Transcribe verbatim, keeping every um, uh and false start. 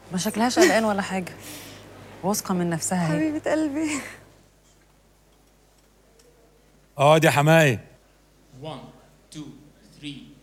ما شكلهاش قلقان ولا حاجه، واثقه من نفسها اهي. حبيبه قلبي. اقعد يا حماية. واحد اتنين تلاتة